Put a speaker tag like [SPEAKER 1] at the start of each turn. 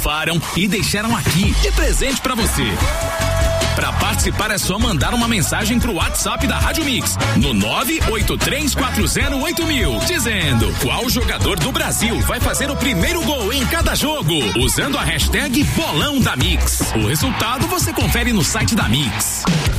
[SPEAKER 1] participaram e deixaram aqui de presente pra você. Para participar é só mandar uma mensagem pro WhatsApp da Rádio Mix no 983408000, dizendo qual jogador do Brasil vai fazer o primeiro gol em cada jogo, usando a hashtag Bolão da Mix. O resultado você confere no site da Mix.